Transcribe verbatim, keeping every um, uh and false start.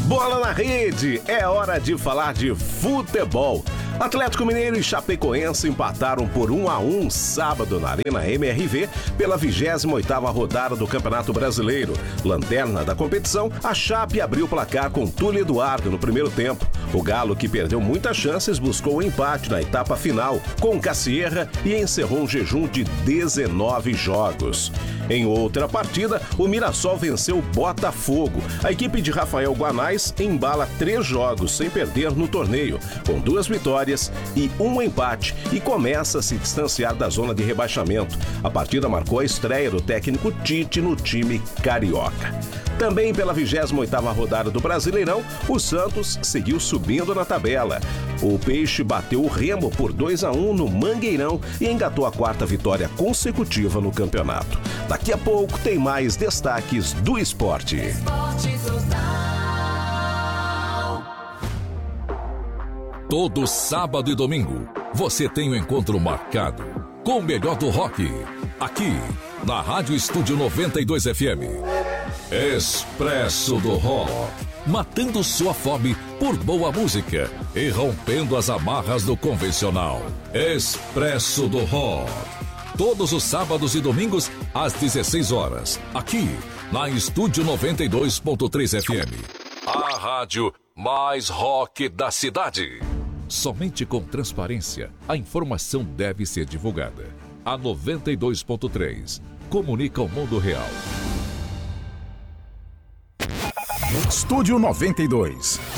Bola na rede, é hora de falar de futebol. Atlético Mineiro e Chapecoense empataram por um a um sábado na Arena M R V pela vigésima oitava rodada do Campeonato Brasileiro. Lanterna da competição, a Chape abriu o placar com Túlio Eduardo no primeiro tempo. O Galo, que perdeu muitas chances, buscou o empate na etapa final com Cassierra e encerrou um jejum de dezenove jogos. Em outra partida, o Mirassol venceu o Botafogo. A equipe de Rafael Guanais embala três jogos sem perder no torneio, com duas vitórias e um empate, e começa a se distanciar da zona de rebaixamento. A partida marcou a estreia do técnico Tite no time carioca. Também pela vigésima oitava rodada do Brasileirão, o Santos seguiu subindo na tabela. O Peixe bateu o Remo por dois a um no Mangueirão e engatou a quarta vitória consecutiva no campeonato. Daqui a pouco tem mais destaques do esporte. Todo sábado e domingo, você tem um encontro marcado com o melhor do rock, aqui na Rádio Estúdio noventa e dois F M. Expresso do Rock, matando sua fome por boa música e rompendo as amarras do convencional. Expresso do Rock, todos os sábados e domingos às dezesseis horas, aqui na Estúdio noventa e dois ponto três F M. A rádio mais rock da cidade. Somente com transparência, a informação deve ser divulgada. A noventa e dois ponto três comunica o mundo real. Estúdio noventa e dois.